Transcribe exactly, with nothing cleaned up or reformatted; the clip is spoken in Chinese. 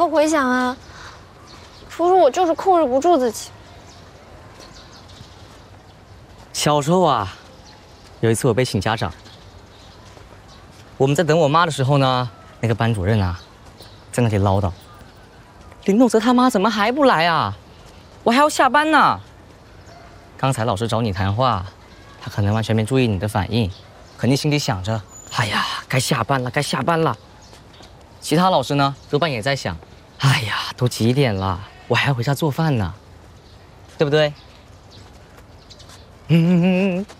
后回想啊，叔叔我就是控制不住自己。 小时候啊，有一次我被请家长，我们在等我妈的时候呢，那个班主任啊，在那里唠叨：“林诺泽他妈怎么还不来啊？我还要下班呢。”刚才老师找你谈话，他可能完全没注意你的反应，肯定心里想着：“哎呀，该下班了，该下班了。”其他老师呢，多半也在想：“哎呀，都几点了，我还要回家做饭呢，对不对？”嗯，